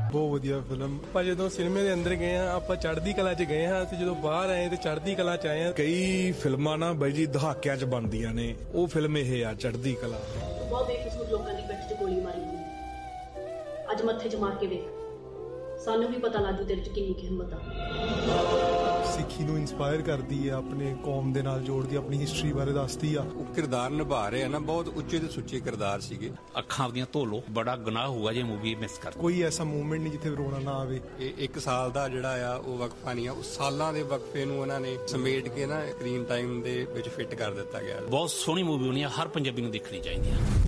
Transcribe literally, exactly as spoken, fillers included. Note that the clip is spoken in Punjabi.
ਬਹੁਤ ਵਧੀਆ ਫਿਲਮ। ਆਪਾਂ ਜਦੋਂ ਸਿਨੇਮੇ ਦੇ ਅੰਦਰ ਗਏ ਆ ਆਪਾਂ ਚੜ੍ਹਦੀ ਕਲਾ 'ਚ ਗਏ ਹਾਂ ਤੇ ਜਦੋਂ ਬਾਹਰ ਆਏ ਤੇ ਚੜ੍ਹਦੀ ਕਲਾ 'ਚ ਆਏ ਆ। ਕਈ ਫਿਲਮਾਂ ਨਾ ਬਾਈ ਜੀ ਦਹਾਕਿਆਂ 'ਚ ਬਣਦੀਆਂ ਨੇ, ਉਹ ਫਿਲਮ ਇਹ ਆ ਚੜ੍ਹਦੀ ਕਲਾ। ਬਹੁਤ ਬੇਕਸੂਰ ਲੋਕਾਂ ਦੀ ਪਿੱਠ 'ਚ ਗੋਲੀ ਮਾਰੀ ਗਈ, ਅੱਜ ਮੱਥੇ 'ਚ ਮਾਰ ਕੇ ਵੇਖ, ਸਾਨੂੰ ਵੀ ਪਤਾ ਲੱਗੂ ਤੇਰੇ 'ਚ ਕਿੰਨੀ ਹਿੰਮਤ ਆ। ਸਿੱਖੀ ਨੂੰ ਇਨਸਪਾਇਰ ਕਰਦੀ ਆ, ਆਪਣੇ ਕੌਮ ਦੇ ਨਾਲ ਜੋੜਦੀ, ਆਪਣੀ ਹਿਸਟਰੀ ਬਾਰੇ ਦੱਸਦੀ ਆ। ਉਹ ਕਿਰਦਾਰ ਨਿਭਾ ਰਹੇ ਆ ਨਾ, ਬਹੁਤ ਉੱਚੇ ਤੇ ਸੁੱਚੇ ਕਿਰਦਾਰ ਸੀਗੇ। ਅੱਖਾਂ ਆਪਦੀਆਂ ਧੋ ਲੋ, ਬੜਾ ਗੁਨਾਹ ਹੋਊਗਾ ਜੇ ਮੂਵੀ ਮਿਸ ਕਰ। ਕੋਈ ਐਸਾ ਮੂਵਮੈਂਟ ਨਹੀਂ ਜਿੱਥੇ ਰੋਣਾ ਨਾ ਆਵੇ। ਇਹ ਇੱਕ ਸਾਲ ਦਾ ਜਿਹੜਾ ਆ ਉਹ ਵਕਫਾ ਨਹੀਂ ਆ, ਉਸ ਸਾਲਾਂ ਦੇ ਵਕਫੇ ਨੂੰ ਉਹਨਾਂ ਨੇ ਸਮੇਟ ਕੇ ਨਾ ਸਕਰੀਨ ਟਾਈਮ ਦੇ ਵਿੱਚ ਫਿੱਟ ਕਰ ਦਿੱਤਾ ਗਿਆ। ਬਹੁਤ ਸੋਹਣੀ ਮੂਵੀ ਹੋਣੀ ਆ, ਹਰ ਪੰਜਾਬੀ ਨੂੰ ਦੇਖਣੀ ਚਾਹੀਦੀ ਆ।